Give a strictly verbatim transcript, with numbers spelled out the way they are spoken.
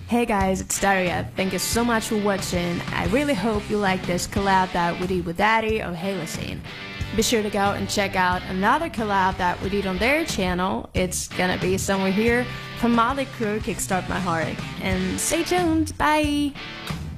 Hey guys, it's Daria. Thank you so much for watching. I really hope you like this collab that we did with Daddy or Halocene. Be sure to go and check out another collab that we did on their channel. It's gonna be somewhere here from Motley Crue, Kickstart My Heart. And stay tuned. Bye!